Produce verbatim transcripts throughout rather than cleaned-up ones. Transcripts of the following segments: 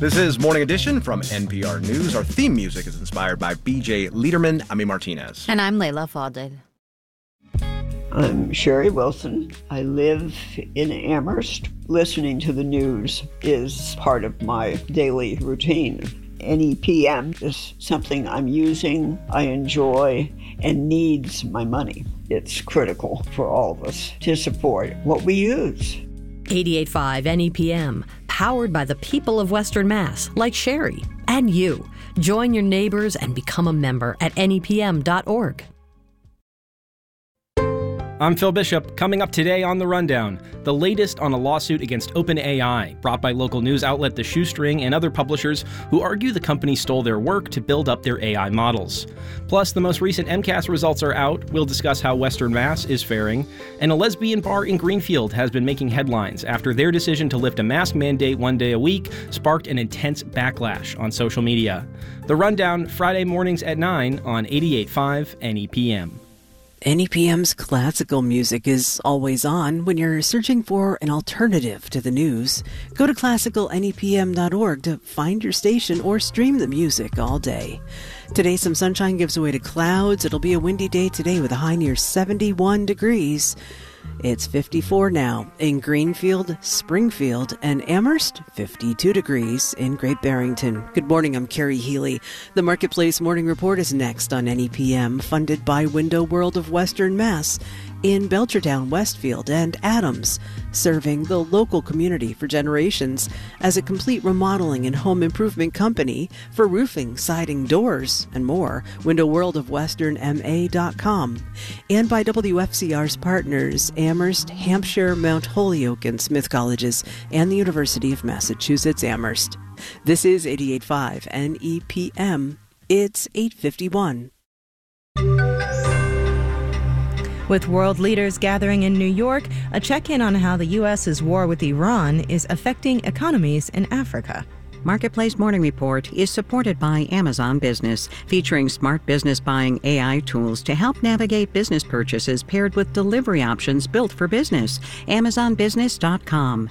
This is Morning Edition from N P R News. Our theme music is inspired by B J Liederman, Ami Martinez. And I'm Layla Fadel. I'm Sherry Wilson. I live in Amherst. Listening to the news is part of my daily routine. N E P M is something I'm using, I enjoy, and needs my money. It's critical for all of us to support what we use. eighty-eight point five N E P M, powered by the people of Western Mass, like Sherry and you. Join your neighbors and become a member at N E P M dot org. I'm Phil Bishop. Coming up today on The Rundown, the latest on a lawsuit against OpenAI, brought by local news outlet The Shoestring and other publishers who argue the company stole their work to build up their A I models. Plus, the most recent MCAS results are out. We'll discuss how Western Mass is faring. And a lesbian bar in Greenfield has been making headlines after their decision to lift a mask mandate one day a week sparked an intense backlash on social media. The Rundown, Friday mornings at nine on eighty-eight point five N E P M. N E P M's classical music is always on when you're searching for an alternative to the news. Go to classical N E P M dot org to find your station or stream the music all day. Today, some sunshine gives way to clouds. It'll be a windy day today with a high near seventy-one degrees. It's fifty-four now in Greenfield, Springfield, and Amherst, fifty-two degrees in Great Barrington. Good morning, I'm Carrie Healy. The Marketplace Morning Report is next on N E P M, funded by Window World of Western Mass in Belchertown, Westfield, and Adams, serving the local community for generations as a complete remodeling and home improvement company for roofing, siding, doors, and more. Window World of Western M A dot com. And by W F C R's partners, Amherst, Hampshire, Mount Holyoke, and Smith Colleges, and the University of Massachusetts Amherst. This is eighty-eight point five N E P M. It's eight fifty-one. With world leaders gathering in New York, a check-in on how the U S's war with Iran is affecting economies in Africa. Marketplace Morning Report is supported by Amazon Business, featuring smart business buying A I tools to help navigate business purchases paired with delivery options built for business. Amazon Business dot com.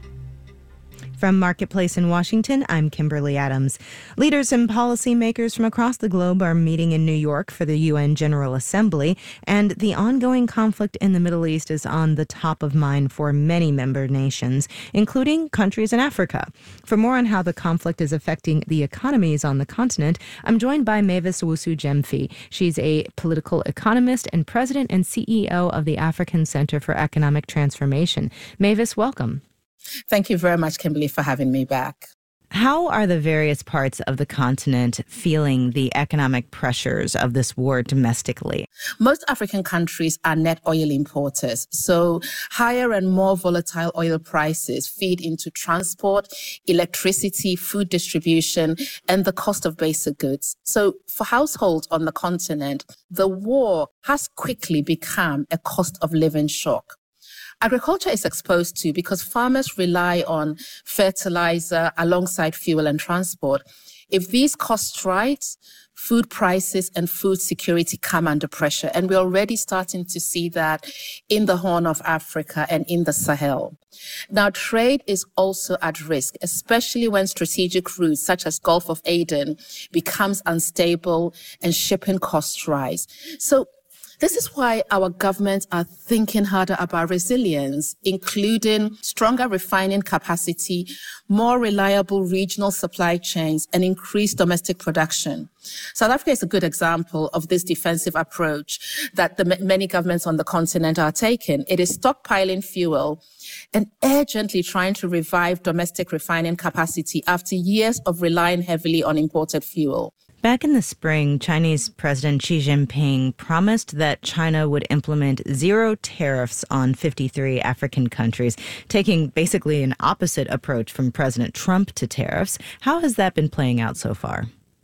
From Marketplace in Washington, I'm Kimberly Adams. Leaders and policymakers from across the globe are meeting in New York for the U N General Assembly, and the ongoing conflict in the Middle East is on the top of mind for many member nations, including countries in Africa. For more on how the conflict is affecting the economies on the continent, I'm joined by Mavis Owusu-Gyamfi. She's a political economist and president and C E O of the African Center for Economic Transformation. Mavis, welcome. Thank you very much, Kimberly, for having me back. How are the various parts of the continent feeling the economic pressures of this war domestically? Most African countries are net oil importers, so higher and more volatile oil prices feed into transport, electricity, food distribution, and the cost of basic goods. So for households on the continent, the war has quickly become a cost of living shock. Agriculture is exposed to because farmers rely on fertilizer alongside fuel and transport. If these costs rise, food prices and food security come under pressure. And we're already starting to see that in the Horn of Africa and in the Sahel. Now, trade is also at risk, especially when strategic routes such as Gulf of Aden becomes unstable and shipping costs rise. So this is why our governments are thinking harder about resilience, including stronger refining capacity, more reliable regional supply chains, and increased domestic production. South Africa is a good example of this defensive approach that the m- many governments on the continent are taking. It is stockpiling fuel and urgently trying to revive domestic refining capacity after years of relying heavily on imported fuel. Back in the spring, Chinese President Xi Jinping promised that China would implement zero tariffs on fifty-three African countries, taking basically an opposite approach from President Trump to tariffs. How has that been playing out so far?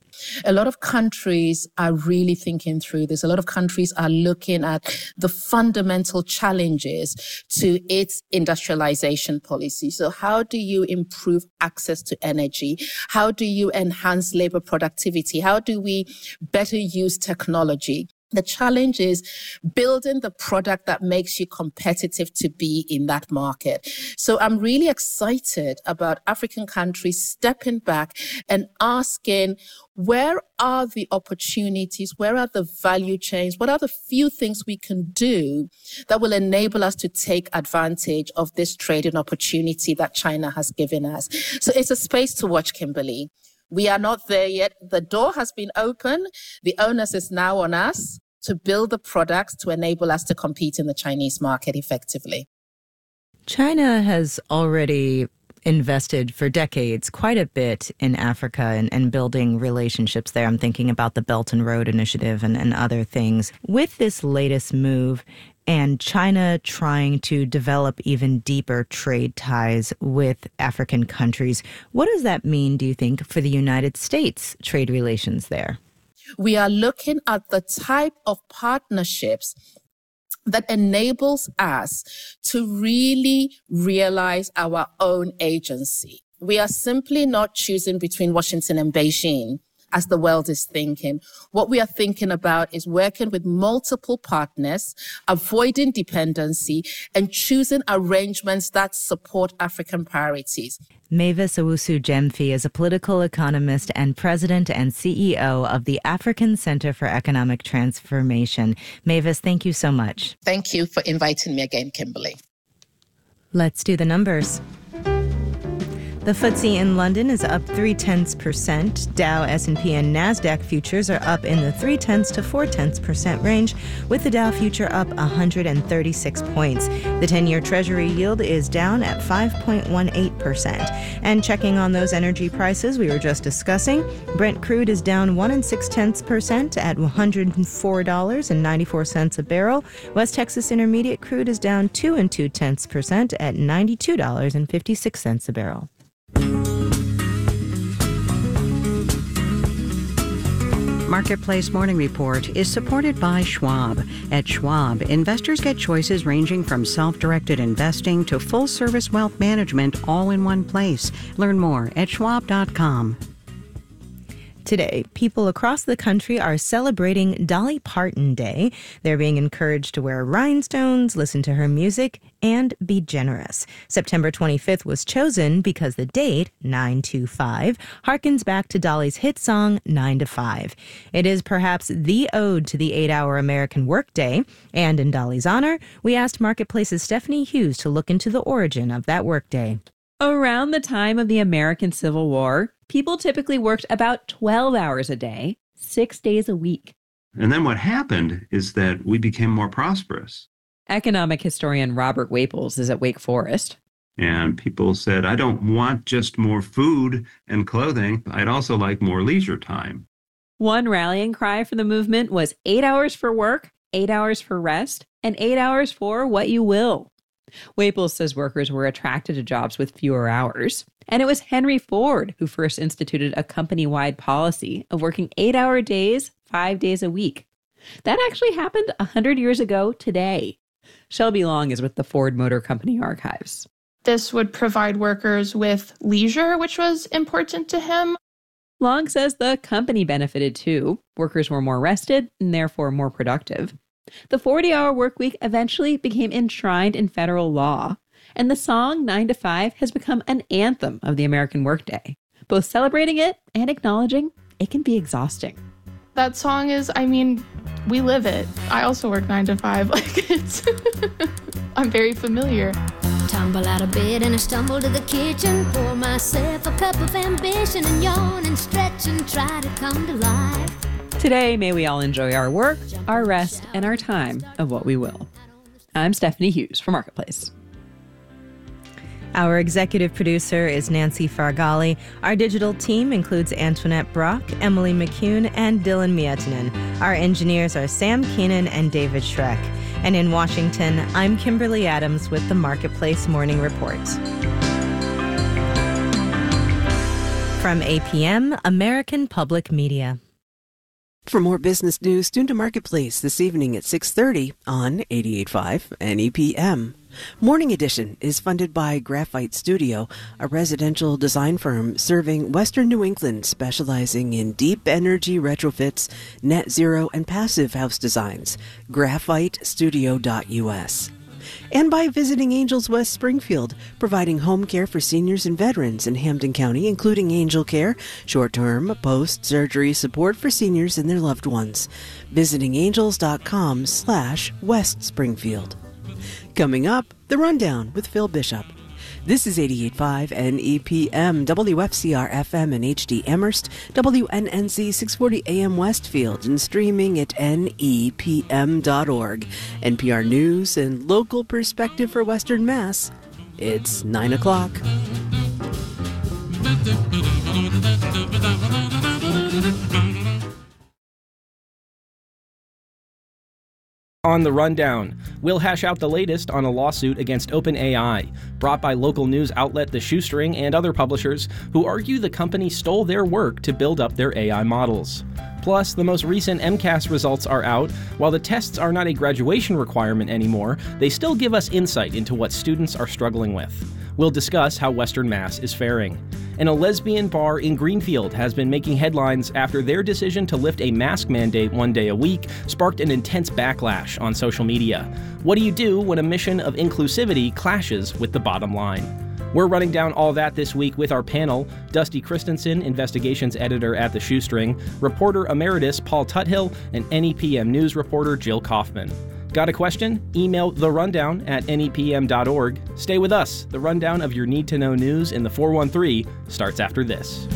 A lot of countries are really thinking through this. A lot of countries are looking at the fundamental challenges to its industrialization policy. So how do you improve access to energy? How do you enhance labor productivity? How do we better use technology? The challenge is building the product that makes you competitive to be in that market. So I'm really excited about African countries stepping back and asking, where are the opportunities? Where are the value chains? What are the few things we can do that will enable us to take advantage of this trading opportunity that China has given us? So it's a space to watch, Kimberly. We are not there yet. The door has been opened. The onus is now on us to build the products to enable us to compete in the Chinese market effectively. China has already invested for decades quite a bit in Africa and, and building relationships there. I'm thinking about the Belt and Road Initiative and, and other things. With this latest move and China trying to develop even deeper trade ties with African countries, what does that mean, do you think, for the United States trade relations there? We are looking at the type of partnerships that enables us to really realize our own agency. We are simply not choosing between Washington and Beijing as the world is thinking. What we are thinking about is working with multiple partners, avoiding dependency, and choosing arrangements that support African priorities. Mavis Owusu-Gyamfi is a political economist and president and C E O of the African Center for Economic Transformation. Mavis, thank you so much. Thank you for inviting me again, Kimberly. Let's do the numbers. The F T S E in London is up three-tenths percent. Dow, S and P, and NASDAQ futures are up in the three-tenths to four-tenths percent range, with the Dow future up one hundred thirty-six points. The ten-year Treasury yield is down at five point one eight percent. And checking on those energy prices we were just discussing, Brent crude is down one and six-tenths percent at one hundred four dollars and ninety-four cents a barrel. West Texas Intermediate crude is down two and two-tenths percent at ninety-two dollars and fifty-six cents a barrel. Marketplace Morning Report is supported by Schwab. At Schwab, investors get choices ranging from self-directed investing to full-service wealth management all in one place. Learn more at schwab dot com. Today, people across the country are celebrating Dolly Parton Day. They're being encouraged to wear rhinestones, listen to her music, and be generous. September twenty-fifth was chosen because the date, nine two five, harkens back to Dolly's hit song, nine to five. It is perhaps the ode to the eight-hour American workday, and in Dolly's honor, we asked Marketplace's Stephanie Hughes to look into the origin of that workday. Around the time of the American Civil War, people typically worked about twelve hours a day, six days a week. And then what happened is that we became more prosperous. Economic historian Robert Waples is at Wake Forest. And people said, I don't want just more food and clothing. I'd also like more leisure time. One rallying cry for the movement was eight hours for work, eight hours for rest, and eight hours for what you will. Waples says workers were attracted to jobs with fewer hours. And it was Henry Ford who first instituted a company-wide policy of working eight-hour days, five days a week. That actually happened one hundred years ago today. Shelby Long is with the Ford Motor Company archives. This would provide workers with leisure, which was important to him. Long says the company benefited too. Workers were more rested and therefore more productive. The forty-hour work week eventually became enshrined in federal law, and the song nine to five has become an anthem of the American workday, both celebrating it and acknowledging it can be exhausting. That song is, I mean, we live it. I also work nine to five. Like, it's, I'm very familiar. Tumble out of bed and I stumble to the kitchen, pour myself a cup of ambition and yawn and stretch and try to come to life. Today, may we all enjoy our work, our rest, and our time of what we will. I'm Stephanie Hughes for Marketplace. Our executive producer is Nancy Fargali. Our digital team includes Antoinette Brock, Emily McCune, and Dylan Mietinen. Our engineers are Sam Keenan and David Schreck. And in Washington, I'm Kimberly Adams with the Marketplace Morning Report. From A P M, American Public Media. For more business news, tune to Marketplace this evening at six thirty on eighty-eight point five N E P M. Morning Edition is funded by Graphite Studio, a residential design firm serving Western New England, specializing in deep energy retrofits, net zero, and passive house designs. graphite studio dot U S. And by Visiting Angels West Springfield, providing home care for seniors and veterans in Hampden County, including Angel Care, short-term, post-surgery support for seniors and their loved ones. visiting angels dot com slash West Springfield. Coming up, The Rundown with Phil Bishop. This is eighty-eight point five N E P M, W F C R F M and H D Amherst, W N N C six forty A M Westfield, and streaming at N E P M dot org. N P R News and local perspective for Western Mass. It's nine o'clock. On The Rundown, we'll hash out the latest on a lawsuit against OpenAI, brought by local news outlet The Shoestring and other publishers who argue the company stole their work to build up their A I models. Plus, the most recent MCAS results are out. While the tests are not a graduation requirement anymore, they still give us insight into what students are struggling with. We'll discuss how Western Mass is faring. And a lesbian bar in Greenfield has been making headlines after their decision to lift a mask mandate one day a week sparked an intense backlash on social media. What do you do when a mission of inclusivity clashes with the bottom line? We're running down all that this week with our panel: Dusty Christensen, investigations editor at The Shoestring, reporter emeritus Paul Tuthill, and N E P M News reporter Jill Kaufman. Got a question? Email the rundown at N E P M dot org. Stay with us. The rundown of your need-to-know news in the four one three starts after this.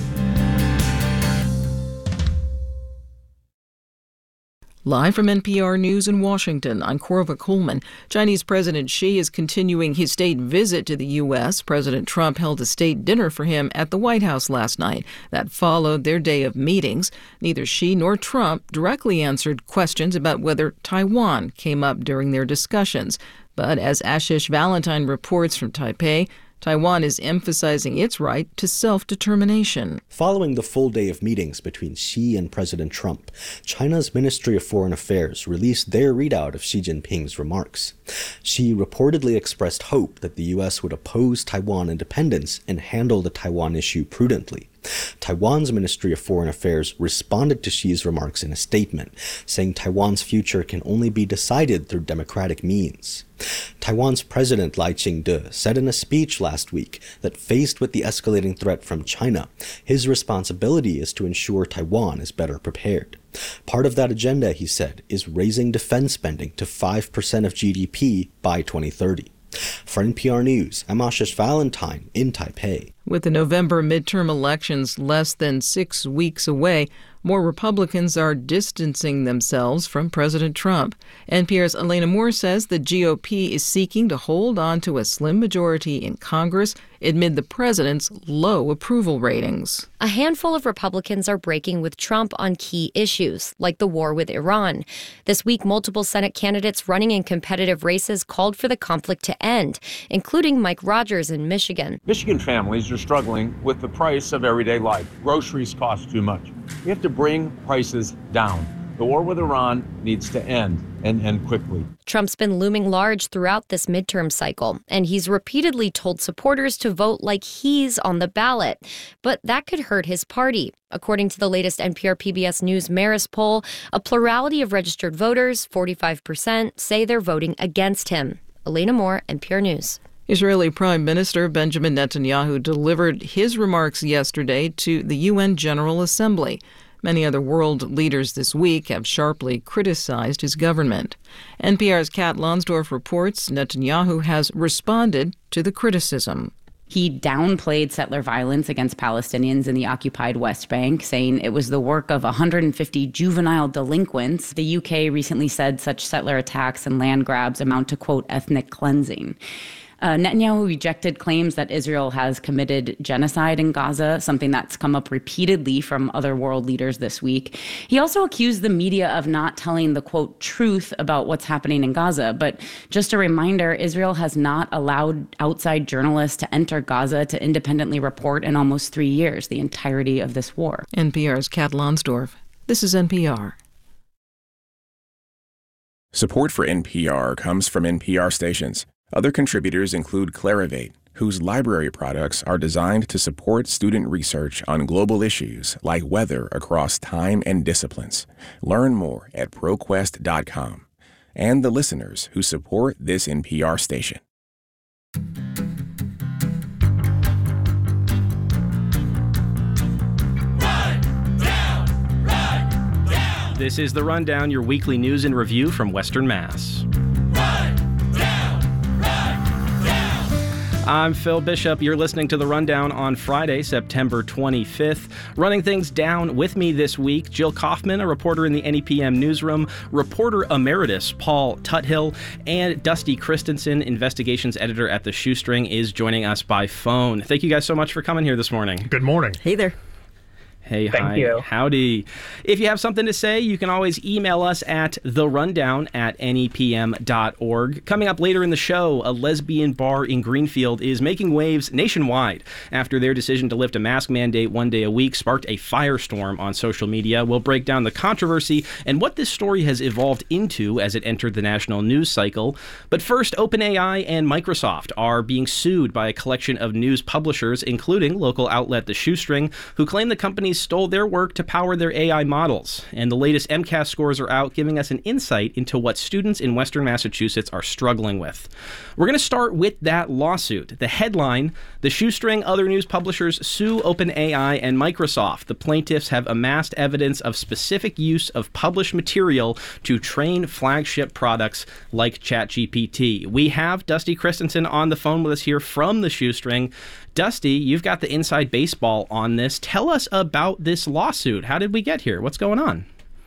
Live from N P R News in Washington, I'm Korva Coleman. Chinese President Xi is continuing his state visit to the U S. President Trump held a state dinner for him at the White House last night. That followed their day of meetings. Neither Xi nor Trump directly answered questions about whether Taiwan came up during their discussions. But as Ashish Valentine reports from Taipei, Taiwan is emphasizing its right to self-determination. Following the full day of meetings between Xi and President Trump, China's Ministry of Foreign Affairs released their readout of Xi Jinping's remarks. Xi reportedly expressed hope that the U S would oppose Taiwan independence and handle the Taiwan issue prudently. Taiwan's Ministry of Foreign Affairs responded to Xi's remarks in a statement, saying Taiwan's future can only be decided through democratic means. Taiwan's President Lai Ching-te said in a speech last week that faced with the escalating threat from China, his responsibility is to ensure Taiwan is better prepared. Part of that agenda, he said, is raising defense spending to five percent of G D P by twenty thirty. For N P R News, I'm Ashish Valentine in Taipei. With the November midterm elections less than six weeks away, more Republicans are distancing themselves from President Trump. N P R's Elena Moore says the G O P is seeking to hold on to a slim majority in Congress amid the president's low approval ratings. A handful of Republicans are breaking with Trump on key issues, like the war with Iran. This week, multiple Senate candidates running in competitive races called for the conflict to end, including Mike Rogers in Michigan. Michigan families are struggling with the price of everyday life. Groceries cost too much. We have to bring prices down. The war with Iran needs to end, and end quickly. Trump's been looming large throughout this midterm cycle, and he's repeatedly told supporters to vote like he's on the ballot. But that could hurt his party. According to the latest N P R P B S News Marist poll, a plurality of registered voters, forty-five percent, say they're voting against him. Elena Moore, N P R News. Israeli Prime Minister Benjamin Netanyahu delivered his remarks yesterday to the U N General Assembly. Many other world leaders this week have sharply criticized his government. N P R's Kat Lonsdorf reports Netanyahu has responded to the criticism. He downplayed settler violence against Palestinians in the occupied West Bank, saying it was the work of one hundred fifty juvenile delinquents. The U K recently said such settler attacks and land grabs amount to, quote, ethnic cleansing. Uh, Netanyahu rejected claims that Israel has committed genocide in Gaza, something that's come up repeatedly from other world leaders this week. He also accused the media of not telling the, quote, truth about what's happening in Gaza. But just a reminder, Israel has not allowed outside journalists to enter Gaza to independently report in almost three years, the entirety of this war. N P R's Kat Lonsdorf. This is N P R. Support for N P R comes from N P R stations. Other contributors include Clarivate, whose library products are designed to support student research on global issues like weather across time and disciplines. Learn more at ProQuest dot com. And the listeners who support this N P R station. This is The Rundown, your weekly news and review from Western Mass. I'm Phil Bishop. You're listening to The Rundown on Friday, September twenty-fifth. Running things down with me this week, Jill Kaufman, a reporter in the N E P M newsroom, reporter emeritus Paul Tuthill, and Dusty Christensen, investigations editor at The Shoestring, is joining us by phone. Thank you guys so much for coming here this morning. Good morning. Hey there. Hey, Thank hi, you. howdy. If you have something to say, you can always email us at the rundown at N E P M dot org. Coming up later in the show, a lesbian bar in Greenfield is making waves nationwide after their decision to lift a mask mandate one day a week sparked a firestorm on social media. We'll break down the controversy and what this story has evolved into as it entered the national news cycle. But first, OpenAI and Microsoft are being sued by a collection of news publishers, including local outlet The Shoestring, who claim the companies stole their work to power their A I models. And the latest MCAS scores are out, giving us an insight into what students in Western Massachusetts are struggling with. We're going to start with that lawsuit. The headline: The Shoestring, other news publishers sue OpenAI and Microsoft. The plaintiffs have amassed evidence of specific use of published material to train flagship products like ChatGPT. We have Dusty Christensen on the phone with us here from The Shoestring. Dusty, you've got the inside baseball on this. Tell us about this lawsuit. How did we get here? What's going on?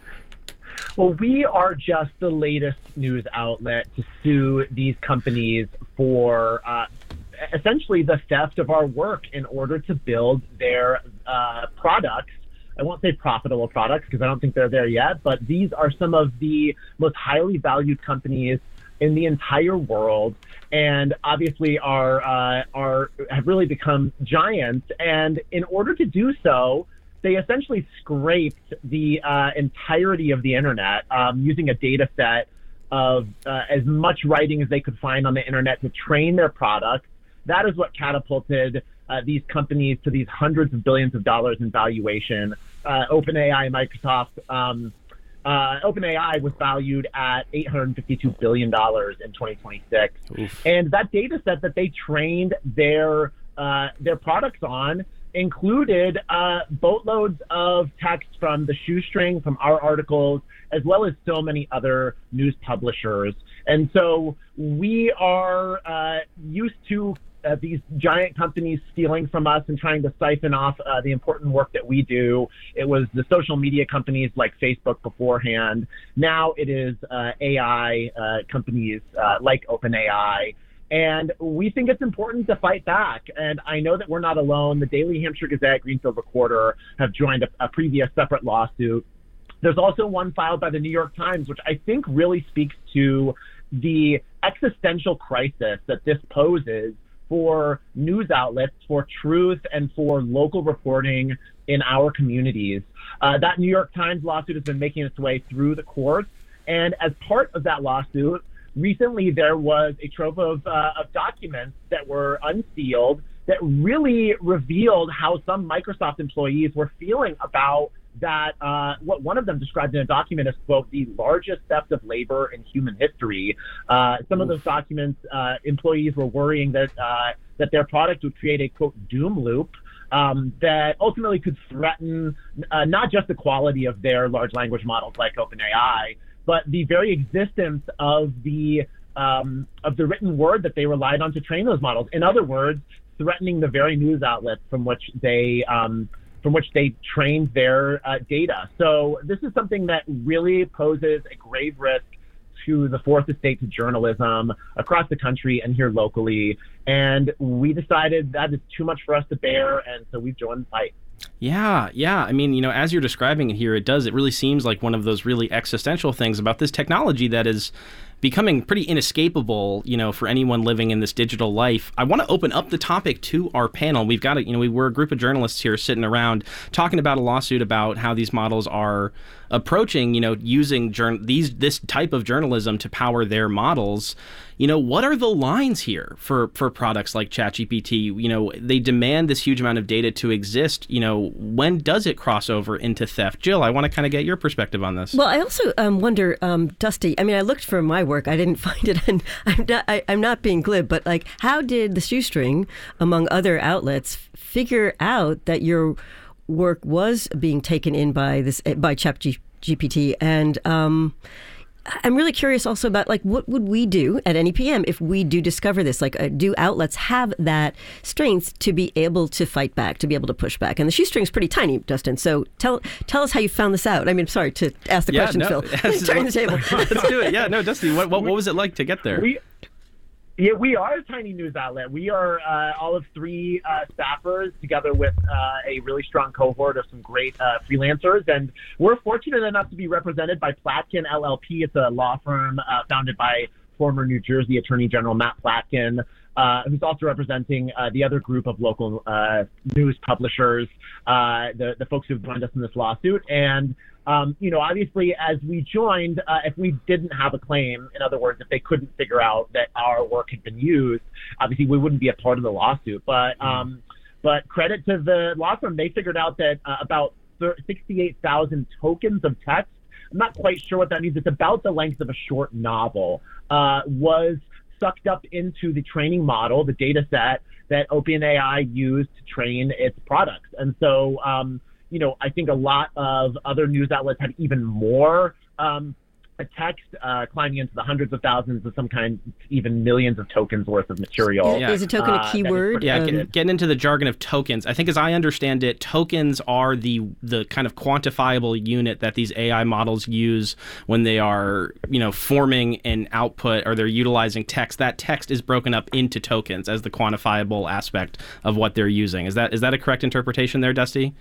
Well, we are just the latest news outlet to sue these companies for uh, essentially the theft of our work in order to build their uh, products. I won't say profitable products because I don't think they're there yet, but these are some of the most highly valued companies in the entire world, and obviously are uh, are have really become giants. And in order to do so, they essentially scraped the uh, entirety of the internet um, using a data set of uh, as much writing as they could find on the internet to train their products. That is what catapulted uh, these companies to these hundreds of billions of dollars in valuation. Uh, OpenAI, Microsoft. Um, Uh, OpenAI was valued at eight hundred fifty-two billion dollars in twenty twenty-six. Oof. And that data set that they trained their uh, their products on included uh, boatloads of text from The Shoestring, from our articles, as well as so many other news publishers. And so we are uh, used to Uh, these giant companies stealing from us and trying to siphon off uh, the important work that we do. It was the social media companies like Facebook beforehand. Now it is uh, A I uh, companies uh, like OpenAI. And we think it's important to fight back. And I know that we're not alone. The Daily Hampshire Gazette, Greenfield Recorder have joined a, a previous separate lawsuit. There's also one filed by the New York Times, which I think really speaks to the existential crisis that this poses for news outlets, for truth, and for local reporting in our communities. Uh, that New York Times lawsuit has been making its way through the courts. And as part of that lawsuit, recently there was a trove of, uh, of documents that were unsealed that really revealed how some Microsoft employees were feeling about that, uh, what one of them described in a document as, quote, the largest theft of labor in human history. Uh, some Oof. of those documents, uh, employees were worrying that uh, that their product would create a, quote, doom loop um, that ultimately could threaten uh, not just the quality of their large language models like OpenAI, but the very existence of the um, of the written word that they relied on to train those models. In other words, threatening the very news outlets from which they um, from which they trained their uh, data. So this is something that really poses a grave risk to the fourth estate to journalism across the country and here locally. And we decided that is too much for us to bear, and so we've joined the fight. Yeah, yeah. I mean, you know, as you're describing it here, it does, it really seems like one of those really existential things about this technology that is becoming pretty inescapable, you know, for anyone living in this digital life. I want to open up the topic to our panel. We've got, a, you know, we we're a group of journalists here sitting around talking about a lawsuit about how these models are approaching, you know, using jour- these this type of journalism to power their models. You know, what are the lines here for, for products like ChatGPT? You know, they demand this huge amount of data to exist. You know, when does it cross over into theft? Jill, I want to kind of get your perspective on this. Well, I also um, wonder, um, Dusty, I mean, I looked for my work. I didn't find it. And I'm not, I, I'm not being glib, but like, how did the Shoestring, among other outlets, figure out that your work was being taken in by this by ChatGPT? And um, I'm really curious also about, like, what would we do at N E P M if we do discover this? Like, uh, do outlets have that strength to be able to fight back, to be able to push back? And the shoestring's pretty tiny, Dustin. So tell tell us how you found this out. I mean, sorry to ask the yeah, question, no, Phil. Turn the table. Let's do it. Yeah, no, Dusty, what, what, what was it like to get there? We, yeah, we are a tiny news outlet. We are uh, all of three uh, staffers together with uh, a really strong cohort of some great uh, freelancers. And we're fortunate enough to be represented by Platkin L L P. It's a law firm uh, founded by former New Jersey Attorney General Matt Platkin, uh, who's also representing uh, the other group of local uh, news publishers, uh, the, the folks who've joined us in this lawsuit. And Um, you know, obviously, as we joined, uh, if we didn't have a claim, in other words, if they couldn't figure out that our work had been used, obviously we wouldn't be a part of the lawsuit. But um, but credit to the law firm, they figured out that uh, about sixty-eight thousand tokens of text, I'm not quite sure what that means, it's about the length of a short novel, uh, was sucked up into the training model, the data set that OpenAI used to train its products. And so, um, you know, I think a lot of other news outlets had even more um, a text uh, climbing into the hundreds of thousands of some kind, even millions of tokens worth of material. Yeah. Is a token uh, a keyword? Yeah, um, get, getting into the jargon of tokens. I think as I understand it, tokens are the the kind of quantifiable unit that these A I models use when they are, you know, forming an output or they're utilizing text. That text is broken up into tokens as the quantifiable aspect of what they're using. Is that is that a correct interpretation there, Dusty?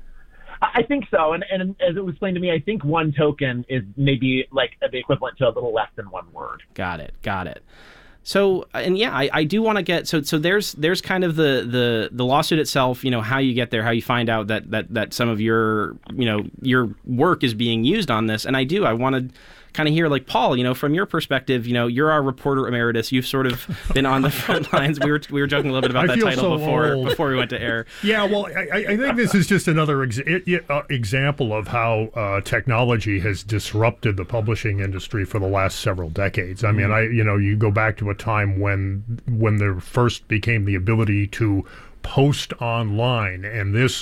I think so. And, and as it was explained to me, I think one token is maybe like the equivalent to a little less than one word. Got it. Got it. So, and yeah, I, I do want to get, so so there's there's kind of the, the, the lawsuit itself, you know, how you get there, how you find out that, that, that some of your, you know, your work is being used on this. And I do, I want to kind of hear, like, Paul, you know, from your perspective, you know, you're our reporter emeritus. You've sort of been on the front lines. We were we were joking a little bit about I that feel title so before old. before we went to air. Yeah, well, I, I think this is just another ex- uh, example of how uh, technology has disrupted the publishing industry for the last several decades. I mean, I you know, you go back to a time when when there first became the ability to post online, and this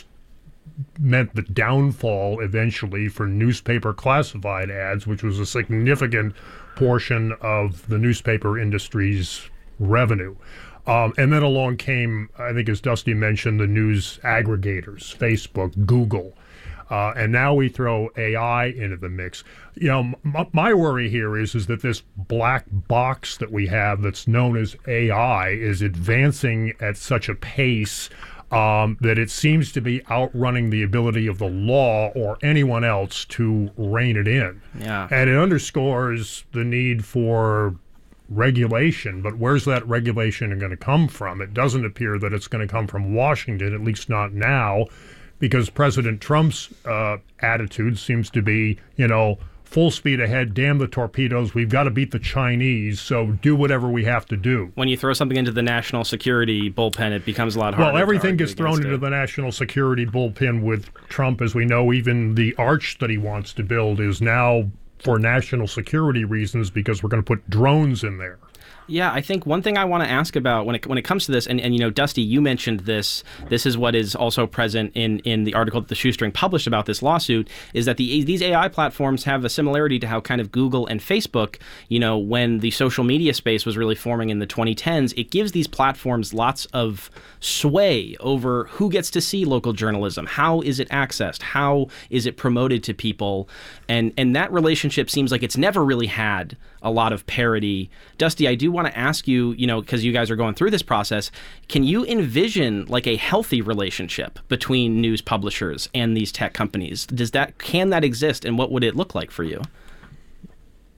meant the downfall eventually for newspaper classified ads, which was a significant portion of the newspaper industry's revenue. Um, and then along came, I think as Dusty mentioned, the news aggregators, Facebook, Google. Uh, and now we throw A I into the mix. You know, m- my worry here is, is that this black box that we have that's known as A I is advancing at such a pace Um, that it seems to be outrunning the ability of the law or anyone else to rein it in. Yeah. And it underscores the need for regulation, but where's that regulation going to come from? It doesn't appear that it's going to come from Washington, at least not now, because President Trump's uh, attitude seems to be, you know, full speed ahead, damn the torpedoes, we've got to beat the Chinese, so do whatever we have to do. When you throw something into the national security bullpen, it becomes a lot harder. Well, everything gets thrown into it. the national security bullpen with Trump, as we know. Even the arch that he wants to build is now for national security reasons because we're going to put drones in there. Yeah, I think one thing I want to ask about when it when it comes to this, and, and you know, Dusty, you mentioned this. This is what is also present in, in the article that the Shoestring published about this lawsuit, is that the these A I platforms have a similarity to how kind of Google and Facebook, you know, when the social media space was really forming in the twenty tens, it gives these platforms lots of sway over who gets to see local journalism, how is it accessed, how is it promoted to people, and and that relationship seems like it's never really had a lot of parity. Dusty, I do want to ask you, you know, because you guys are going through this process, can you envision like a healthy relationship between news publishers and these tech companies? Does that, can that exist, and what would it look like for you?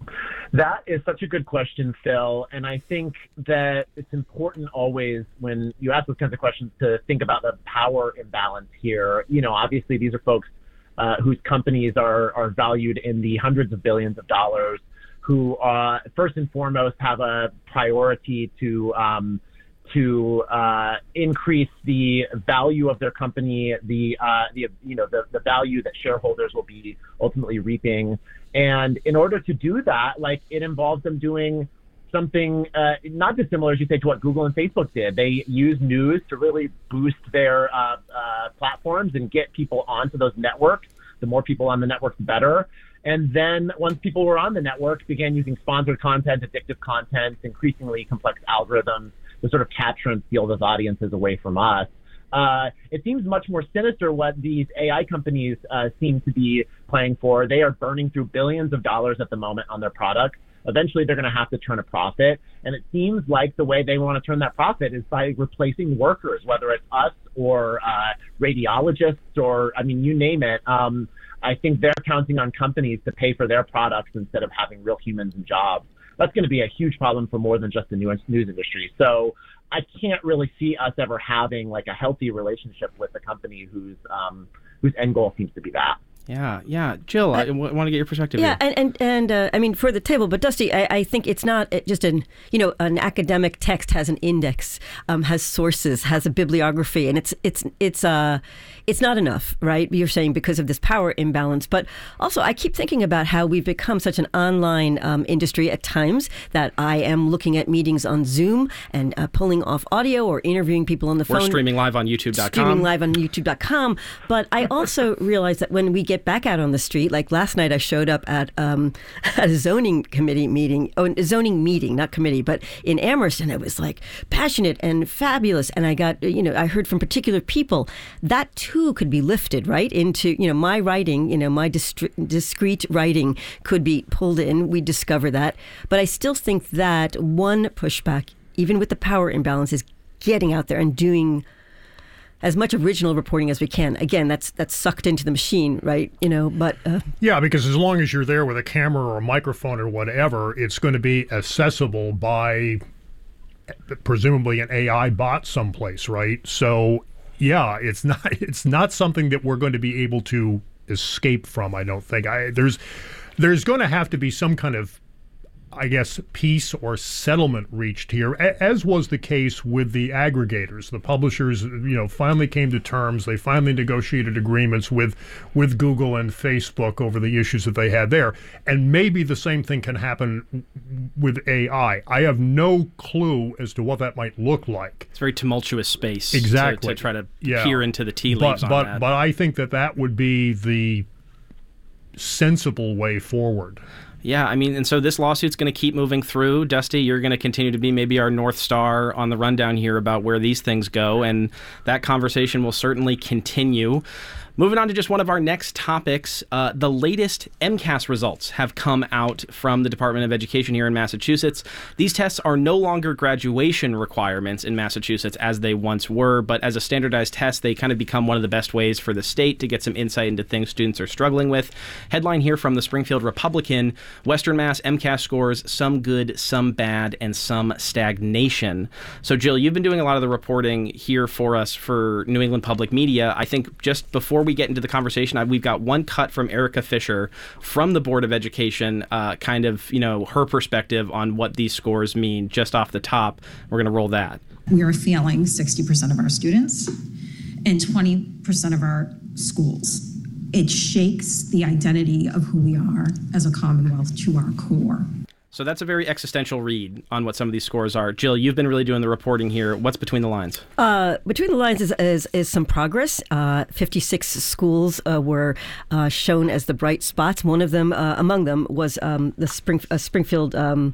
That is such a good question, Phil. And I think that it's important always when you ask those kinds of questions to think about the power imbalance here. You know, obviously these are folks uh, whose companies are, are valued in the hundreds of billions of dollars, who uh, first and foremost have a priority to um, to uh, increase the value of their company, the uh, the you know the, the value that shareholders will be ultimately reaping. And in order to do that, like it involves them doing something uh, not dissimilar, as you say, to what Google and Facebook did. They use news to really boost their uh, uh, platforms and get people onto those networks. The more people on the network, the better. And then once people were on the network, began using sponsored content, addictive content, increasingly complex algorithms to sort of capture and steal those audiences away from us. Uh, it seems much more sinister what these A I companies uh, seem to be playing for. They are burning through billions of dollars at the moment on their products. Eventually, they're going to have to turn a profit. And it seems like the way they want to turn that profit is by replacing workers, whether it's us or uh, radiologists or, I mean, you name it. Um, I think they're counting on companies to pay for their products instead of having real humans and jobs. That's going to be a huge problem for more than just the news industry. So I can't really see us ever having like a healthy relationship with a company whose um, whose end goal seems to be that. Yeah, yeah. Jill, I, I w- want to get your perspective yeah, here. and, and, and uh, I mean, for the table, but Dusty, I, I think it's not just an, you know, an academic text has an index, um, has sources, has a bibliography, and it's, it's, it's, uh, it's not enough, right? You're saying because of this power imbalance, but also I keep thinking about how we've become such an online um, industry at times that I am looking at meetings on Zoom and uh, pulling off audio or interviewing people on the We're phone. We're streaming live on YouTube dot com. Streaming live on YouTube dot com. But I also realize that when we get back out on the street, like last night I showed up at um, at a zoning committee meeting, oh, a zoning meeting, not committee, but in Amherst, and it was like passionate and fabulous. And I got, you know, I heard from particular people that too could be lifted, right, into, you know, my writing, you know, my distri- discrete writing could be pulled in. We discover that. But I still think that one pushback, even with the power imbalance, is getting out there and doing as much original reporting as we can. Again, that's that's sucked into the machine, right? You know, but uh, yeah, because as long as you're there with a camera or a microphone or whatever, it's going to be accessible by presumably an A I bot someplace, right? So yeah, it's not it's not something that we're going to be able to escape from. I don't think. I, there's there's going to have to be some kind of, I guess, peace or settlement reached here, as was the case with the aggregators. The publishers, you know, finally came to terms. They finally negotiated agreements with with Google and Facebook over the issues that they had there. And maybe the same thing can happen with A I. I have no clue as to what that might look like. It's a very tumultuous space. Exactly. To, to try to yeah. peer into the tea leaves but, on but, that. But I think that that would be the sensible way forward. Yeah, I mean, and so this lawsuit's going to keep moving through. Dusty, you're going to continue to be maybe our North Star on the rundown here about where these things go, and that conversation will certainly continue. Moving on to just one of our next topics, uh, the latest MCAS results have come out from the Department of Education here in Massachusetts. These tests are no longer graduation requirements in Massachusetts as they once were, but as a standardized test, they kind of become one of the best ways for the state to get some insight into things students are struggling with. Headline here from the Springfield Republican: Western Mass MCAS scores, some good, some bad, and some stagnation. So Jill, you've been doing a lot of the reporting here for us for New England Public Media. I think just before we we get into the conversation, I, we've got one cut from Erica Fisher from the Board of Education, uh, kind of, you know, her perspective on what these scores mean just off the top. We're going to roll that. We are failing sixty percent of our students and twenty percent of our schools. It shakes the identity of who we are as a Commonwealth to our core. So that's a very existential read on what some of these scores are. Jill, you've been really doing the reporting here. What's between the lines? Uh, between the lines is is, is some progress. Uh, fifty-six schools uh, were uh, shown as the bright spots. One of them, uh, among them, was um, the Spring, uh, Springfield um,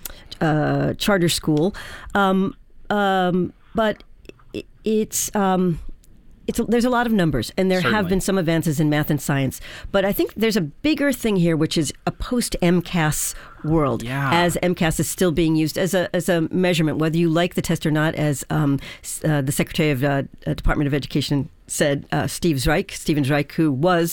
uh, Charter School. Um, um, but it, it's... Um, It's, there's a lot of numbers, and there Certainly. have been some advances in math and science. But I think there's a bigger thing here, which is a post-MCAS world, yeah. as MCAS is still being used as a as a measurement, whether you like the test or not. As um, uh, the Secretary of uh, Department of Education said, uh, Steve Zreich, Stephen Zreich, who was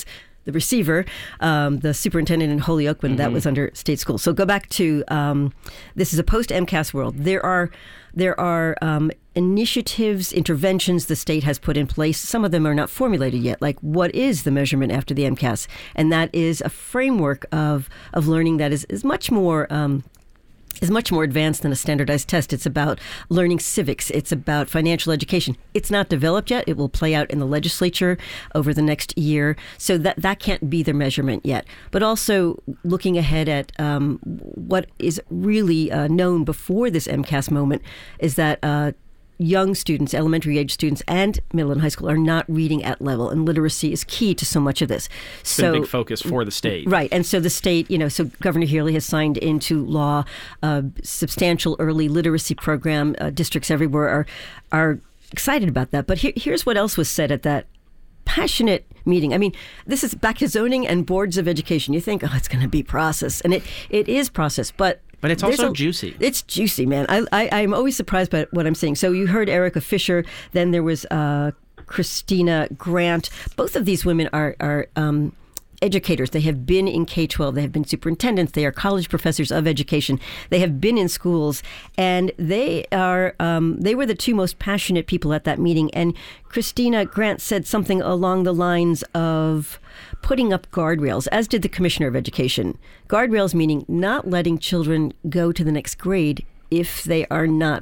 the receiver, um, the superintendent in Holyoke when mm-hmm. that was under state school. So go back to um, this is a post-MCAS world. There are there are um, initiatives, interventions the state has put in place. Some of them are not formulated yet. Like, what is the measurement after the MCAS? And that is a framework of of learning that is is much more. Um, is much more advanced than a standardized test. It's about learning civics. It's about financial education. It's not developed yet. It will play out in the legislature over the next year. So that, that can't be the measurement yet. But also looking ahead at um, what is really uh, known before this MCAS moment is that uh, young students, elementary age students, and middle and high school are not reading at level, and literacy is key to so much of this. It's so, been a big focus for the state. Right, and so the state, you know, so Governor Healy has signed into law a substantial early literacy program. Uh, districts everywhere are are excited about that. But here, here's what else was said at that passionate meeting. I mean, this is back to zoning and boards of education. You think, oh, it's going to be process, and it it is process, but But it's also a, juicy. It's juicy, man. I, I, I'm always surprised by what I'm seeing. So you heard Erica Fisher. Then there was uh, Christina Grant. Both of these women are, are um, educators. They have been in K twelve. They have been superintendents. They are college professors of education. They have been in schools. And they are um, they were the two most passionate people at that meeting. And Christina Grant said something along the lines of putting up guardrails, as did the Commissioner of Education. Guardrails meaning not letting children go to the next grade if they are not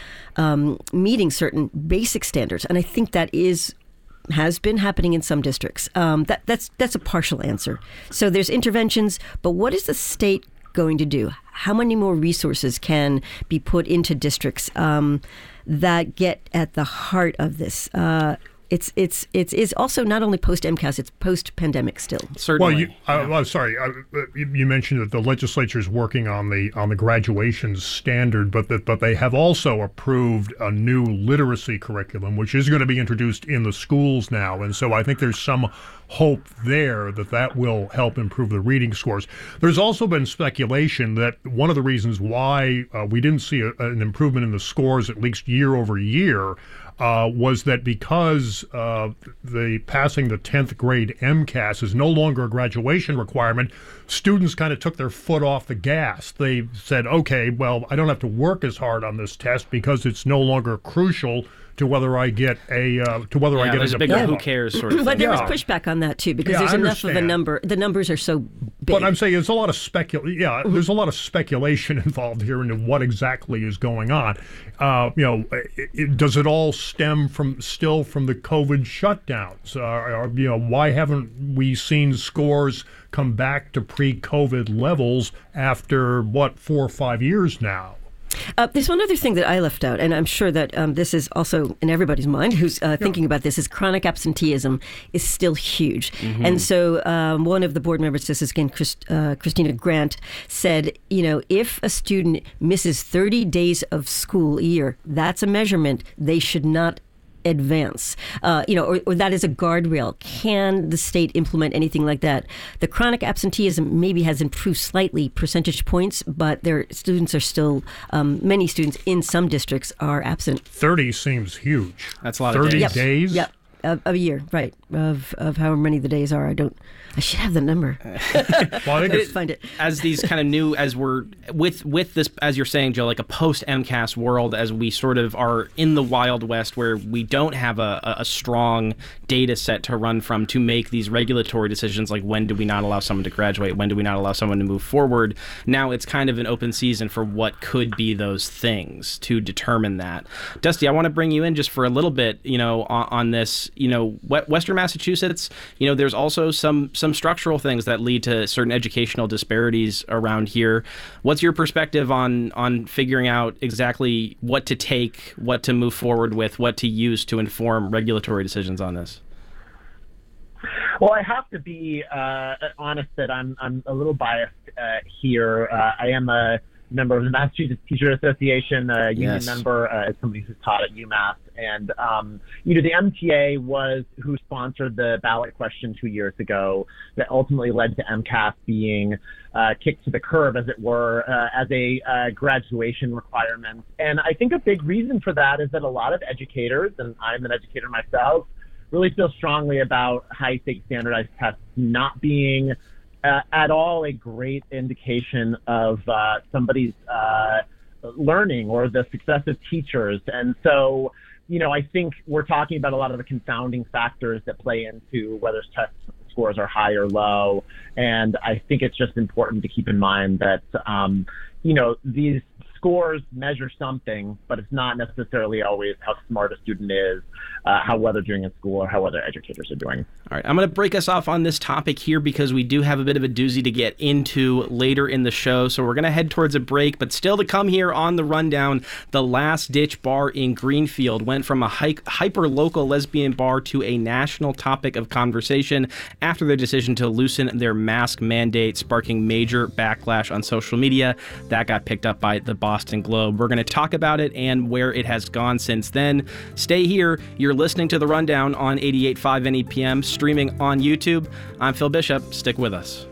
um, meeting certain basic standards. And I think that is has been happening in some districts. Um, that, that's that's a partial answer. So there's interventions, but what is the state going to do? How many more resources can be put into districts um, that get at the heart of this? Uh, It's it's it's it's also not only post MCAS, it's post pandemic still. Certainly. Well, you, uh, I'm sorry. Uh, you, you mentioned that the legislature is working on the on the graduation standard, but that but they have also approved a new literacy curriculum, which is going to be introduced in the schools now, and so I think there's some hope there that that will help improve the reading scores. There's also been speculation that one of the reasons why uh, we didn't see a, an improvement in the scores, at least year over year, Uh, was that because uh, the passing the tenth grade MCAS is no longer a graduation requirement, students kind of took their foot off the gas. They said, okay, well, I don't have to work as hard on this test because it's no longer crucial to whether I get a uh, to whether yeah, I get there's a big diploma. who cares sort of thing. But there yeah. was pushback on that too, because Yeah, there's I enough of a understand. number. The numbers are so big. But I'm saying there's a lot of specul. Yeah, there's a lot of speculation involved here into what exactly is going on. Uh, you know, it, it, does it all stem from still from the COVID shutdowns? Uh, or, you know, why haven't we seen scores come back to pre-COVID levels after what four or five years now? Uh, there's one other thing that I left out, and I'm sure that um, this is also in everybody's mind who's uh, thinking about this, is chronic absenteeism is still huge. Mm-hmm. And so um, one of the board members, this is again Chris, uh, Christina Grant, said, you know, if a student misses thirty days of school a year, that's a measurement they should not advance, uh, you know, or, or that is a guardrail. Can the state implement anything like that? The chronic absenteeism maybe has improved slightly percentage points, but their students are still, um, many students in some districts are absent. thirty seems huge. That's a lot thirty of days. days? Yep. Of, of a year, right? Of of however many the days are. I don't. I should have the number. Well, I think Let's find it. As these kind of new, as we're with with this, as you're saying, Joe, like a post MCAS world, as we sort of are in the Wild West, where we don't have a, a strong data set to run from to make these regulatory decisions, like when do we not allow someone to graduate, when do we not allow someone to move forward. Now it's kind of an open season for what could be those things to determine that. Dusty, I want to bring you in just for a little bit, you know, on, on this. You know, Western Massachusetts, you know, there's also some some structural things that lead to certain educational disparities around here. What's your perspective on on figuring out exactly what to take, what to move forward with, what to use to inform regulatory decisions on this? Well, I have to be uh, honest that I'm I'm a little biased uh, here. Uh, I am a member of the Massachusetts Teacher Association, a union Yes. member, uh, as somebody who's taught at UMass. And, um, you know, the M T A was who sponsored the ballot question two years ago that ultimately led to MCAS being uh, kicked to the curb, as it were, uh, as a uh, graduation requirement. And I think a big reason for that is that a lot of educators, and I'm an educator myself, really feel strongly about high-stakes standardized tests not being uh, at all a great indication of uh, somebody's uh, learning or the success of teachers. And so, you know, I think we're talking about a lot of the confounding factors that play into whether test scores are high or low. And I think it's just important to keep in mind that, um, you know, these scores measure something, but it's not necessarily always how smart a student is, uh, how well they're doing in school, or how well their educators are doing. All right, I'm going to break us off on this topic here because we do have a bit of a doozy to get into later in the show. So we're going to head towards a break, but still to come here on the rundown, the Last Ditch Bar in Greenfield went from a hy- hyper-local lesbian bar to a national topic of conversation after their decision to loosen their mask mandate, sparking major backlash on social media. That got picked up by the Boston Globe. We're going to talk about it and where it has gone since then. Stay here. You're listening to The Rundown on eighty-eight point five N E P M, streaming on YouTube. I'm Phil Bishop. Stick with us.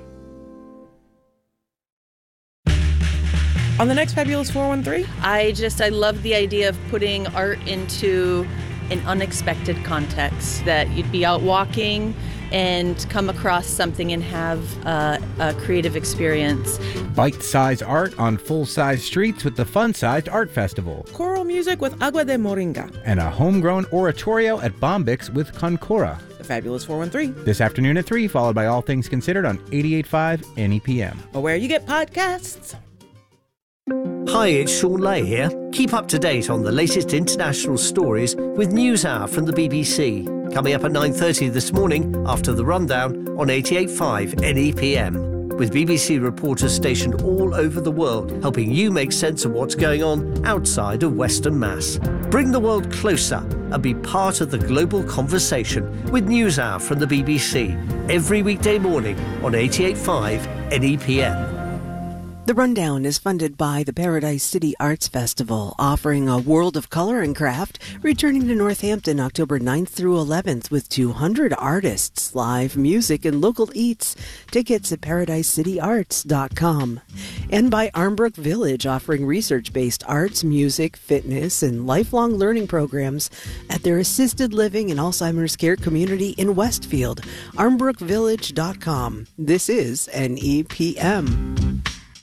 On the next Fabulous four one three, I just, I love the idea of putting art into an unexpected context, that you'd be out walking and come across something and have uh, a creative experience. Bite-sized art on full-size streets with the Fun-Sized Art Festival. Choral music with Agua de Moringa. And a homegrown oratorio at Bombix with Concora. The Fabulous four one three. This afternoon at three, followed by All Things Considered on eighty-eight point five N E P M. Or where you get podcasts. Hi, it's Sean Lay here. Keep up to date on the latest international stories with NewsHour from the B B C. Coming up at nine thirty this morning after the rundown on eighty-eight point five N E P M. With B B C reporters stationed all over the world, helping you make sense of what's going on outside of Western Mass. Bring the world closer and be part of the global conversation with NewsHour from the B B C. Every weekday morning on eighty-eight point five N E P M. The Rundown is funded by the Paradise City Arts Festival, offering a world of color and craft, returning to Northampton October ninth through eleventh with two hundred artists, live music, and local eats. Tickets at paradise city arts dot com. And by Armbrook Village, offering research-based arts, music, fitness, and lifelong learning programs at their assisted living and Alzheimer's care community in Westfield. armbrook village dot com. This is N E P M.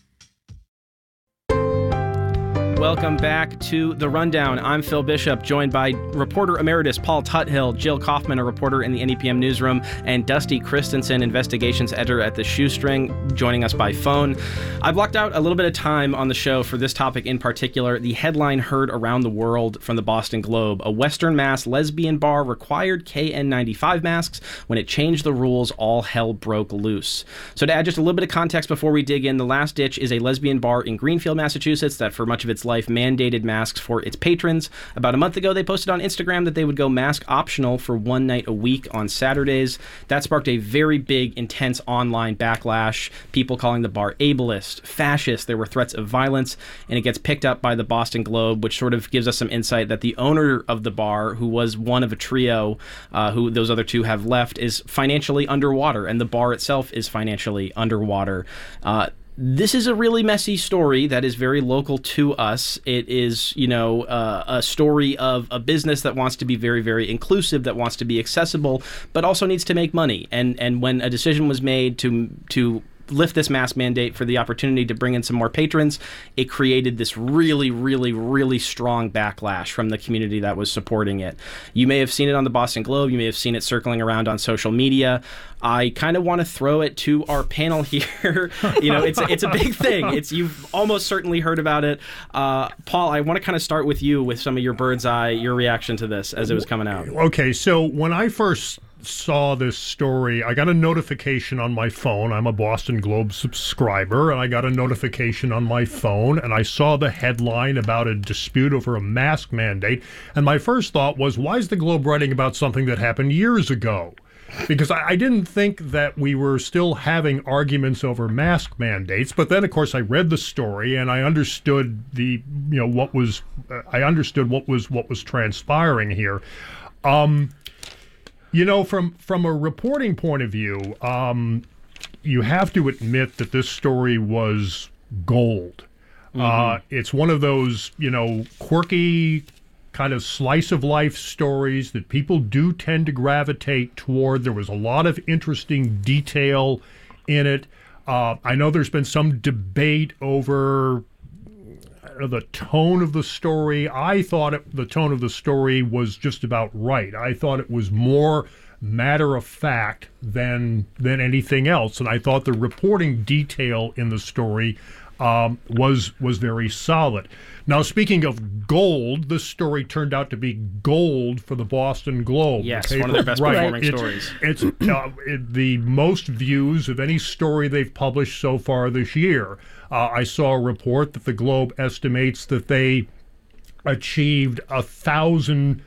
Welcome back to The Rundown. I'm Phil Bishop, joined by reporter emeritus Paul Tuthill, Jill Kaufman, a reporter in the N E P M newsroom, and Dusty Christensen, investigations editor at The Shoestring, joining us by phone. I blocked out a little bit of time on the show for this topic in particular. The headline heard around the world from the Boston Globe: a Western Mass lesbian bar required K N ninety-five masks. When it changed the rules, all hell broke loose. So to add just a little bit of context before we dig in, The Last Ditch is a lesbian bar in Greenfield, Massachusetts, that for much of its life mandated masks for its patrons. About a month ago, they posted on Instagram that they would go mask optional for one night a week on Saturdays. That sparked a very big, intense online backlash, people calling the bar ableist, fascist. There were threats of violence, and it gets picked up by the Boston Globe, which sort of gives us some insight that the owner of the bar, who was one of a trio, uh, who those other two have left, is financially underwater, and the bar itself is financially underwater. Uh, This is a really messy story that is very local to us. It is, you know, uh, a story of a business that wants to be very, very inclusive, that wants to be accessible, but also needs to make money. And and when a decision was made to to lift this mask mandate for the opportunity to bring in some more patrons, it created this really, really, really strong backlash from the community that was supporting it. You may have seen it on the Boston Globe. You may have seen it circling around on social media. I kind of want to throw it to our panel here. You know, it's a, it's a big thing. It's you've almost certainly heard about it. Uh, Paul, I want to kind of start with you with some of your bird's eye, your reaction to this as it was coming out. Okay, so when I first saw this story, I got a notification on my phone. I'm a Boston Globe subscriber, and I got a notification on my phone, and I saw the headline about a dispute over a mask mandate, and my first thought was, why is the Globe writing about something that happened years ago? Because I, I didn't think that we were still having arguments over mask mandates. But then, of course, I read the story and I understood the, you know, what was, uh, I understood what was what was transpiring here. Um, you know, from from a reporting point of view, um, you have to admit that this story was gold. Mm-hmm. Uh, it's one of those, you know, quirky kind of slice of life stories that people do tend to gravitate toward. There was a lot of interesting detail in it. Uh, I know there's been some debate over uh, the tone of the story. I thought it, the tone of the story was just about right. I thought it was more matter of fact than than anything else, and I thought the reporting detail in the story um, was was very solid. Now, speaking of gold, this story turned out to be gold for the Boston Globe. Yes, the one of their best right. performing it's, stories. It's uh, it, the most views of any story they've published so far this year. Uh, I saw a report that the Globe estimates that they achieved a thousand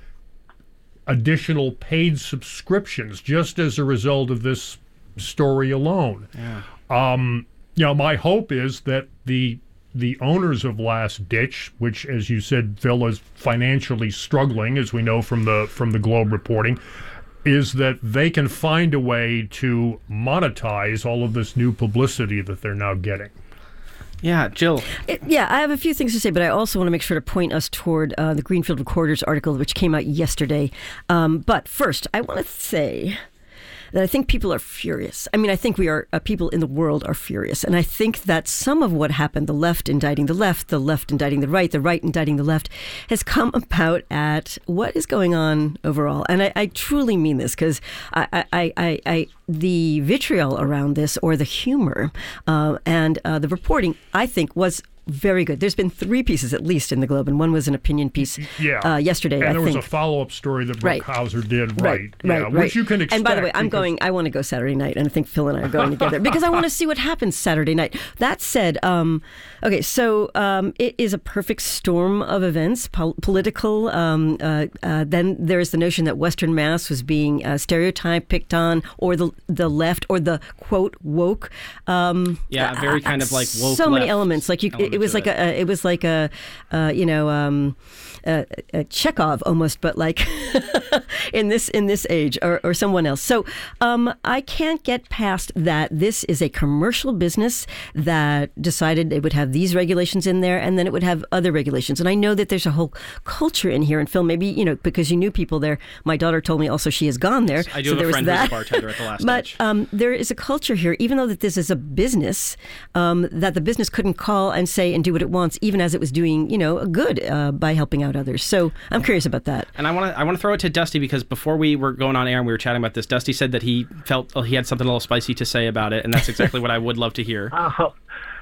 additional paid subscriptions just as a result of this story alone. Yeah. Um, you know, my hope is that the the owners of Last Ditch, which, as you said, Phil, is financially struggling, as we know from the from the Globe reporting, is that they can find a way to monetize all of this new publicity that they're now getting. Yeah, Jill. It, yeah, I have a few things to say, but I also want to make sure to point us toward uh, the Greenfield Recorder's article, which came out yesterday. Um, but first, I want to say that I think people are furious. I mean, I think we are, uh, people in the world are furious. And I think that some of what happened, the left indicting the left, the left indicting the right, the right indicting the left, has come about at what is going on overall. And I, I truly mean this, because I, I, I, I, the vitriol around this, or the humor uh, and uh, the reporting, I think, was very good. There's been three pieces at least in the Globe, and one was an opinion piece yeah. uh, yesterday. And I there think. was a follow-up story that Brooke right. Hauser did, right, right? Right, yeah, right. Which you can expect. And by the way, I'm because... going. I want to go Saturday night, and I think Phil and I are going together because I want to see what happens Saturday night. That said, um, okay, so um, it is a perfect storm of events, pol- political. Um, uh, uh, then there is the notion that Western Mass was being uh, stereotyped, picked on, or the the left, or the quote woke. Um, yeah, very kind of like woke. So many left elements. Like you, it, it was like it. a. It was was like a, uh, you know, um, a, a Chekhov almost, but like in this in this age, or, or someone else. So um, I can't get past that. This is a commercial business that decided it would have these regulations in there, and then it would have other regulations. And I know that there's a whole culture in here. And Phil, maybe you know because you knew people there. My daughter told me also she has gone there. I do so have there a friend was that. who's a bartender at the Last But Ditch. um, there is a culture here, even though that this is a business, um, that the business couldn't call and say and do what it wants, even as it was doing, you know, good uh, by helping out others. So I'm curious about that. And I want to I want to throw it to Dusty, because before we were going on air and we were chatting about this, Dusty said that he felt well, he had something a little spicy to say about it, and that's exactly what I would love to hear. Oh,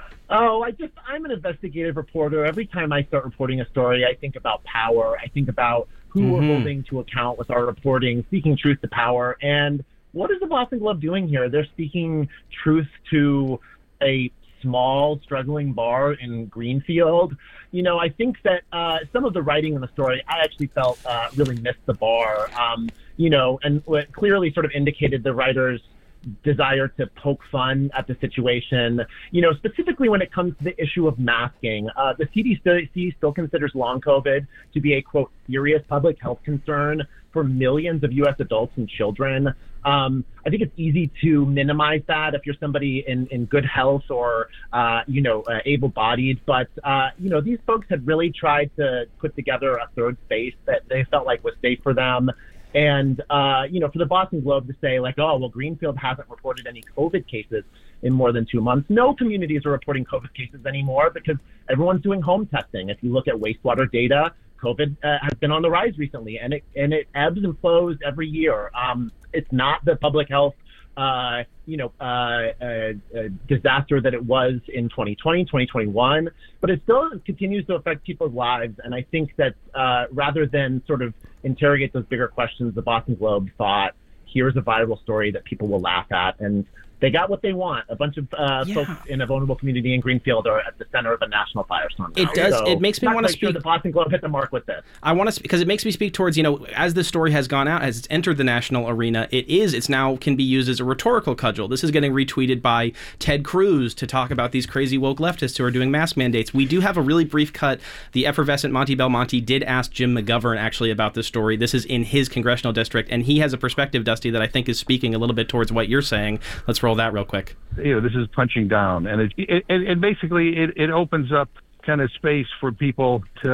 oh, I just I'm an investigative reporter. Every time I start reporting a story, I think about power. I think about who Mm-hmm. we're holding to account with our reporting, speaking truth to power. And what is the Boston Globe doing here? They're speaking truth to a small, struggling bar in Greenfield. You know, I think that uh, some of the writing in the story, I actually felt uh, really missed the bar, um, you know, and what clearly sort of indicated the writer's desire to poke fun at the situation, you know, specifically when it comes to the issue of masking. Uh, the C D C still considers long COVID to be a, quote, serious public health concern for millions of U S adults and children. Um, I think it's easy to minimize that if you're somebody in, in good health or, uh, you know, uh, able-bodied. But, uh, you know, these folks had really tried to put together a third space that they felt like was safe for them. And, uh, you know, for the Boston Globe to say, like, oh, well, Greenfield hasn't reported any COVID cases in more than two months. No communities are reporting COVID cases anymore because everyone's doing home testing. If you look at wastewater data, COVID uh, has been on the rise recently, and it and it ebbs and flows every year. Um, it's not the public health, uh, you know, uh, uh, uh, disaster that it was in twenty twenty, twenty twenty-one, but it still continues to affect people's lives. And I think that uh, rather than sort of interrogate those bigger questions, the Boston Globe thought, here's a viral story that people will laugh at. And they got what they want. A bunch of uh, Yeah. folks in a vulnerable community in Greenfield are at the center of a national firestorm. It now. does- So it makes me not wanna quite sure speak- the Boston Globe hit the mark with this. I want to, because it makes me speak towards, you know, as this story has gone out, as it's entered the national arena, it is, it's now can be used as a rhetorical cudgel. This is getting retweeted by Ted Cruz to talk about these crazy woke leftists who are doing mask mandates. We do have a really brief cut. The effervescent Monty Belmonte did ask Jim McGovern actually about this story. This is in his congressional district, and he has a perspective, Dusty, that I think is speaking a little bit towards what you're saying. Let's roll that real quick. You know, this is punching down, and it it, it, it basically it, it opens up kind of space for people to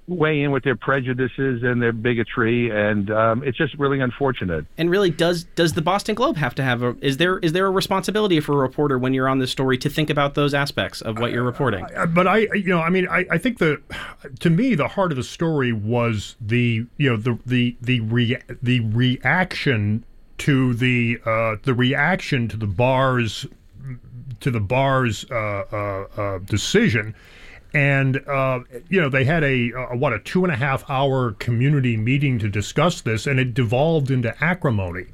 weigh in with their prejudices and their bigotry, and um, it's just really unfortunate. And really, does does the Boston Globe have to have a is there is there a responsibility for a reporter when you're on this story to think about those aspects of what you're reporting? Uh, but I, you know, I mean, I, I think the to me the heart of the story was the you know the the the rea- the reaction to the uh, the reaction to the bar's to the bar's uh, uh, uh, decision. And, uh, you know, they had a, a, what, a two and a half hour community meeting to discuss this, and it devolved into acrimony.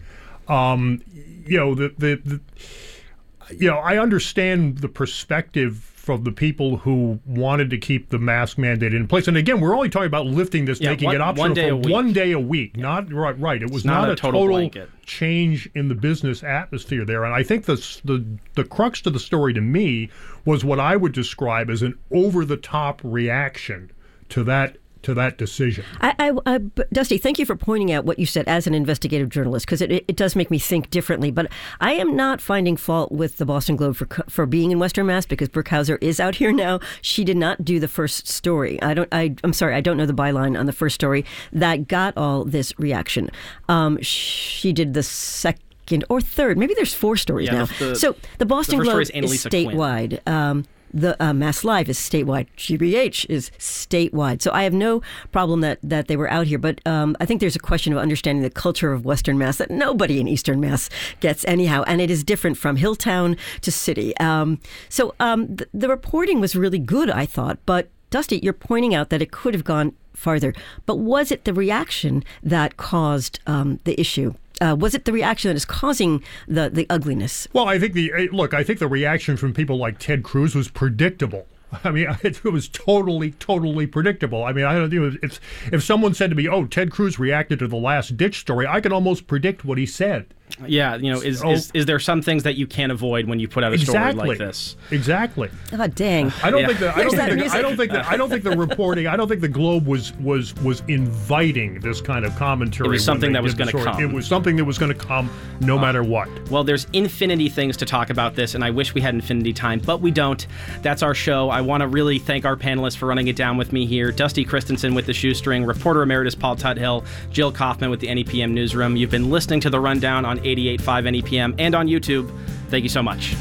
Um, you know, the, the, the, you know, I understand the perspective from the people who wanted to keep the mask mandate in place. And again, we're only talking about lifting this, yeah, making one, it optional one day for a week. one day a week. Not right, right. It was not, not a, a total, total blanket. change in the business atmosphere there. And I think the, the the crux to the story to me was what I would describe as an over-the-top reaction to that to that decision. I, I, I, Dusty, thank you for pointing out what you said as an investigative journalist, because it, it does make me think differently. But I am not finding fault with the Boston Globe for for being in Western Mass, because Brooke Hauser is out here now. She did not do the first story. I don't. I, I'm sorry. I don't know the byline on the first story that got all this reaction. Um, she did the second or third. Maybe there's four stories yeah, now. The, so the Boston the Globe is, is statewide. Um, The uh, Mass Live is statewide. G B H is statewide. So I have no problem that, that they were out here. But um, I think there's a question of understanding the culture of Western Mass that nobody in Eastern Mass gets anyhow. And it is different from Hilltown to city. Um, so um, th- the reporting was really good, I thought. But Dusty, you're pointing out that it could have gone farther. But was it the reaction that caused um, the issue? Uh, was it the reaction that is causing the, the ugliness? Well, I think the look. I think the reaction from people like Ted Cruz was predictable. I mean, it was totally, totally predictable. I mean, I don't know if if someone said to me, "Oh, Ted Cruz reacted to the last ditch story," I can almost predict what he said. Yeah, you know, is, so, is is there some things that you can't avoid when you put out a exactly, story like this? Exactly. Oh, dang. I don't yeah. think that. I don't think. The, I don't think that. I don't think the reporting. I don't think the Globe was was was inviting this kind of commentary. It was something that was going to come. It was something that was going to come, no uh, matter what. Well, there's infinity things to talk about this, and I wish we had infinity time, but we don't. That's our show. I want to really thank our panelists for running it down with me here: Dusty Christensen with the Shoestring, reporter emeritus Paul Tuthill, Jill Kaufman with the N E P M Newsroom. You've been listening to The Rundown on eighty-eight point five N E P M and on YouTube. Thank you so much.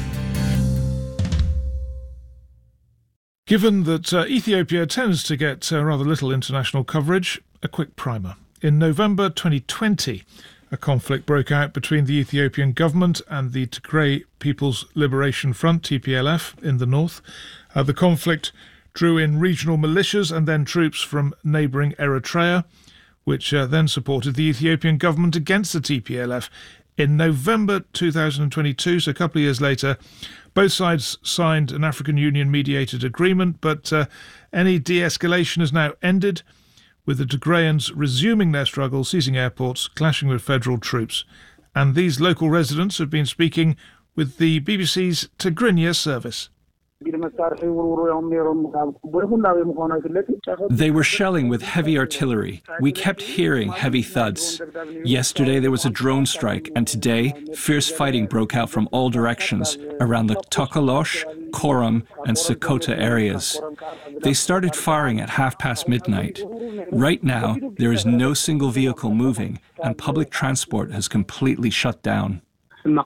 Given that uh, Ethiopia tends to get uh, rather little international coverage, a quick primer. In November twenty twenty, a conflict broke out between the Ethiopian government and the Tigray People's Liberation Front, T P L F, in the north. Uh, the conflict drew in regional militias and then troops from neighbouring Eritrea, which uh, then supported the Ethiopian government against the T P L F. In November two thousand twenty-two, so a couple of years later, both sides signed an African Union-mediated agreement, but uh, any de-escalation has now ended, with the Tigrayans resuming their struggle, seizing airports, clashing with federal troops. And these local residents have been speaking with the B B C's Tigrinya service. They were shelling with heavy artillery. We kept hearing heavy thuds. Yesterday there was a drone strike, and today fierce fighting broke out from all directions around the Tokolosh, Koram, and Sokoto areas. They started firing at half past midnight. Right now, there is no single vehicle moving, and public transport has completely shut down. I've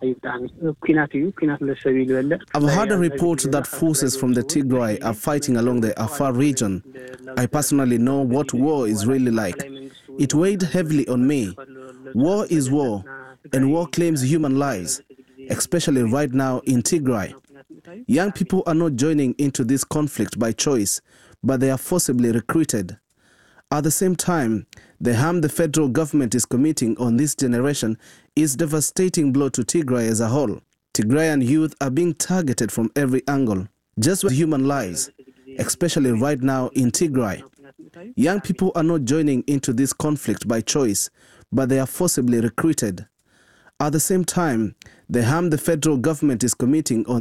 heard a report that forces from the Tigray are fighting along the Afar region. I personally know what war is really like. It weighed heavily on me. War is war, and war claims human lives, especially right now in Tigray. Young people are not joining into this conflict by choice, but they are forcibly recruited. At the same time, the harm the federal government is committing on this generation is a devastating blow to Tigray as a whole. Tigrayan youth are being targeted from every angle, just with human lives, especially right now in Tigray. Young people are not joining into this conflict by choice, but they are forcibly recruited. At the same time, the harm the federal government is committing on